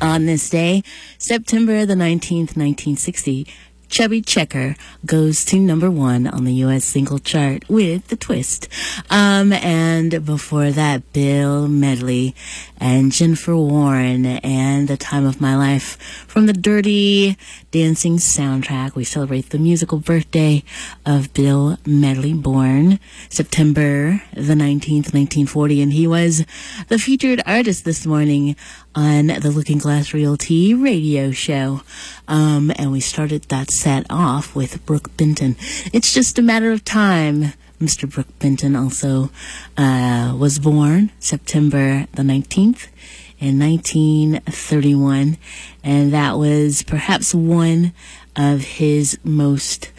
On this day, September the 19th, 1960, Chubby Checker goes to number 1 on the U.S. single chart with The Twist. And before that, Bill Medley and Jennifer Warren and The Time of My Life from the Dirty Dancing soundtrack. We celebrate the musical birthday of Bill Medley, born September the 19th, 1940. And he was the featured artist this morning on the Looking Glass Realty radio show. And we started that set off with Brooke Benton. It's just a matter of time. Mr. Brooke Benton also was born September the 19th in 1931. And that was perhaps one of his most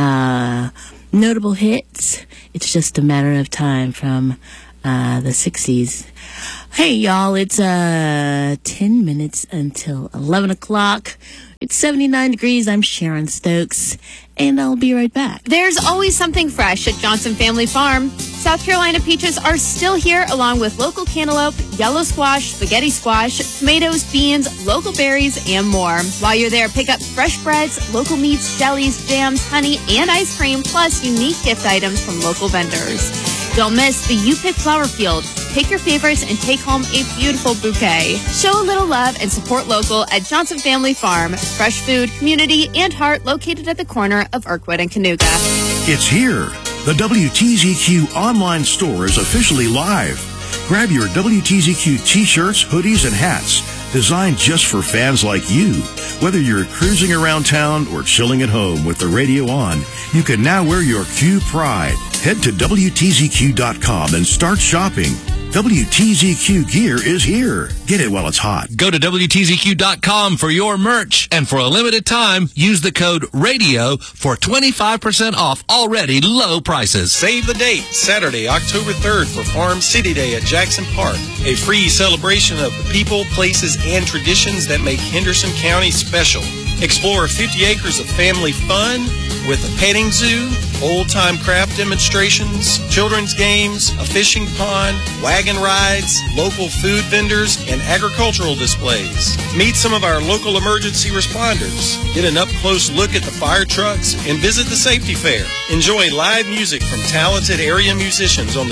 notable hits. It's just a matter of time from the 60s. Hey, y'all, it's 10 minutes until 11 o'clock. It's 79 degrees. I'm Sharon Stokes, and I'll be right back. There's always something fresh at Johnson Family Farm. South Carolina peaches are still here, along with local cantaloupe, yellow squash, spaghetti squash, tomatoes, beans, local berries, and more. While you're there, pick up fresh breads, local meats, jellies, jams, honey, and ice cream, plus unique gift items from local vendors. Don't miss the You Pick Flower Field. Pick your favorites and take home a beautiful bouquet. Show a little love and support local at Johnson Family Farm. Fresh food, community, and heart located at the corner of Erkwood and Canoga. It's here. The WTZQ online store is officially live. Grab your WTZQ t-shirts, hoodies, and hats designed just for fans like you. Whether you're cruising around town or chilling at home with the radio on, you can now wear your Q pride. Head to WTZQ.com and start shopping. WTZQ gear is here. Get it while it's hot. Go to WTZQ.com for your merch, and for a limited time, use the code RADIO for 25% off already low prices. Save the date, Saturday, October 3rd for Farm City Day at Jackson Park. A free celebration of the people, places, and traditions that make Henderson County special. Explore 50 acres of family fun with a petting zoo, old-time craft demonstrations, children's games, a fishing pond, wagon rides, local food vendors, and agricultural displays. Meet some of our local emergency responders. Get an up-close look at the fire trucks and visit the safety fair. Enjoy live music from talented area musicians on the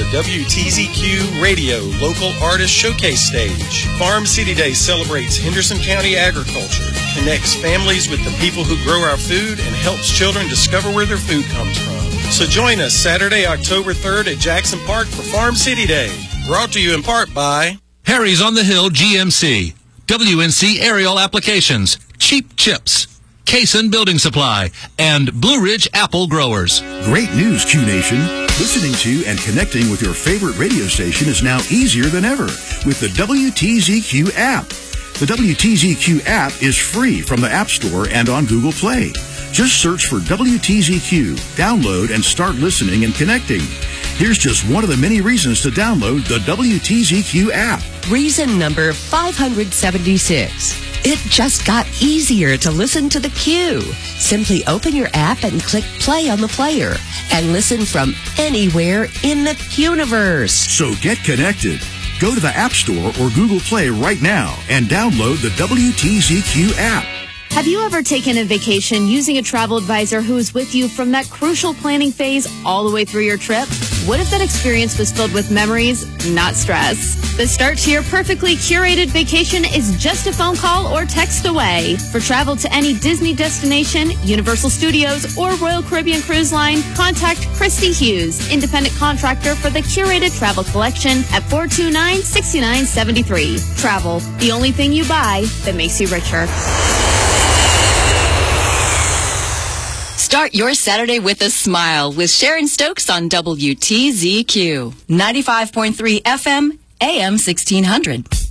WTZQ Radio Local Artist Showcase stage. Farm City Day celebrates Henderson County agriculture, connects families with the people who grow our food, and helps children discover where their food comes from. So join us Saturday, October 3rd at Jackson Park for Farm City Day. Brought to you in part by Harry's on the Hill GMC, WNC Aerial Applications, Cheap Chips, Cason Building Supply, and Blue Ridge Apple Growers. Great news, Q Nation. Listening to and connecting with your favorite radio station is now easier than ever with the WTZQ app. The WTZQ app is free from the App Store and on Google Play. Just search for WTZQ, download, and start listening and connecting. Here's just one of the many reasons to download the WTZQ app. Reason number 576. It just got easier to listen to the Q. Simply open your app and click play on the player and listen from anywhere in the Quniverse. So get connected. Go to the App Store or Google Play right now and download the WTZQ app. Have you ever taken a vacation using a travel advisor who is with you from that crucial planning phase all the way through your trip? What if that experience was filled with memories, not stress? The start to your perfectly curated vacation is just a phone call or text away. For travel to any Disney destination, Universal Studios, or Royal Caribbean Cruise Line, contact Christy Hughes, independent contractor for the curated travel collection at 429-6973. Travel, the only thing you buy that makes you richer. Start your Saturday with a smile with Sharon Stokes on WTZQ 95.3 FM, AM 1600.